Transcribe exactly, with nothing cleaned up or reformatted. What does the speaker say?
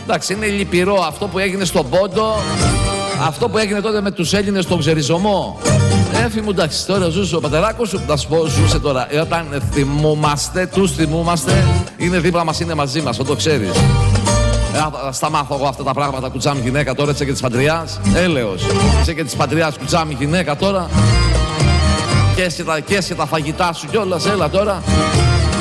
Εντάξει, είναι λυπηρό αυτό που έγινε στον Πόντο, αυτό που έγινε τότε με τους Έλληνες στον Ξεριζωμό. Έφη μου, εντάξει, τώρα ζούσε ο πατεράκος σου, να σου πω, ζούσε τώρα. Ε, όταν θυμούμαστε, τους θυμούμαστε, είναι δίπλα μας, είναι μαζί μας, το ξέρεις. Ε, στα μάθω εγώ αυτά τα πράγματα, κουτσάμι γυναίκα τώρα, έτσι και της Πατριάς. Έλεος, έτσι και της Πατριάς κουτσάμι γυναίκα τώρα. Και έσαι τα, τα φαγητά σου κιόλας, έλα τώρα.